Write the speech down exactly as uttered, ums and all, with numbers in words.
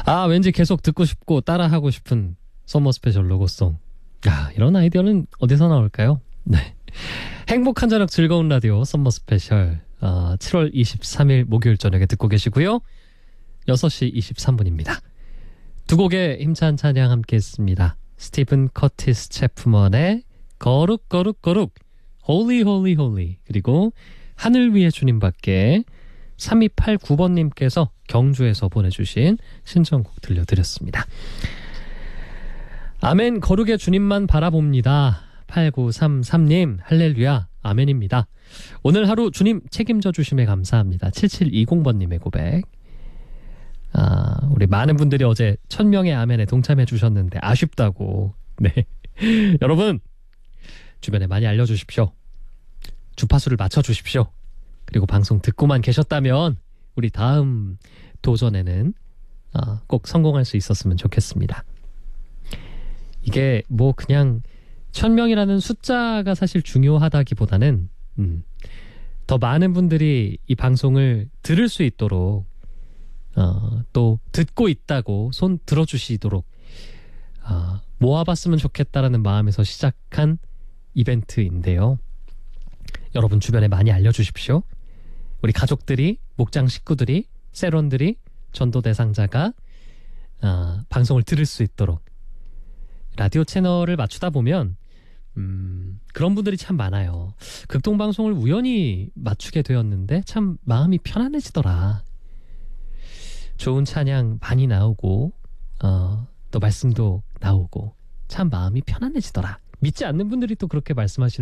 아, 왠지 계속 듣고 싶고 따라하고 싶은 서머 스페셜 로고송. 아, 이런 아이디어는 어디서 나올까요? 네. 행복한 저녁 즐거운 라디오 서머 스페셜 어, 칠월 이십삼일 목요일 저녁에 듣고 계시고요. 여섯 시 이십삼 분입니다. 두 곡의 힘찬 찬양 함께 했습니다. 스티븐 커티스 체프먼의 거룩 거룩 거룩 Holy Holy Holy, 그리고 하늘 위의 주님밖에 삼이팔구 번님께서 경주에서 보내주신 신청곡 들려드렸습니다. 아멘, 거룩의 주님만 바라봅니다. 팔구삼삼님 할렐루야 아멘입니다. 오늘 하루 주님 책임져 주심에 감사합니다. 칠칠이공 번님의 고백. 아, 우리 많은 분들이 어제 천명의 아멘에 동참해 주셨는데 아쉽다고. 네. 여러분, 주변에 많이 알려주십시오. 주파수를 맞춰주십시오. 그리고 방송 듣고만 계셨다면 우리 다음 도전에는 어, 꼭 성공할 수 있었으면 좋겠습니다. 이게 뭐 그냥 천명이라는 숫자가 사실 중요하다기보다는 음, 더 많은 분들이 이 방송을 들을 수 있도록 어, 또 듣고 있다고 손 들어주시도록 어, 모아봤으면 좋겠다라는 마음에서 시작한 이벤트인데요. 여러분 주변에 많이 알려주십시오. 우리 가족들이, 목장 식구들이, 세론들이, 전도 대상자가 어, 방송을 들을 수 있도록 라디오 채널을 맞추다 보면 음, 그런 분들이 참 많아요. 극동방송을 우연히 맞추게 되었는데 참 마음이 편안해지더라. 좋은 찬양 많이 나오고 어, 또 말씀도 나오고 참 마음이 편안해지더라. 믿지 않는 분들이 또 그렇게 말씀하시는